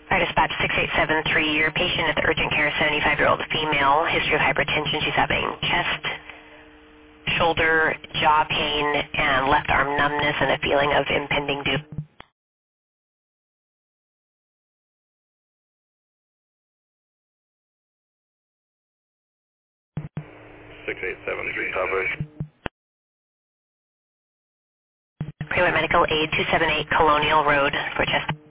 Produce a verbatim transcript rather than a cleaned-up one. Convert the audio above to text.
All right, dispatch six eight seven three, your patient at the urgent care, seventy-five-year-old female, history of hypertension. She's having chest, shoulder, jaw pain, and left arm numbness and a feeling of impending doom. six eight seven three coverage. Private medical aid two seven eight Colonial Road for chest.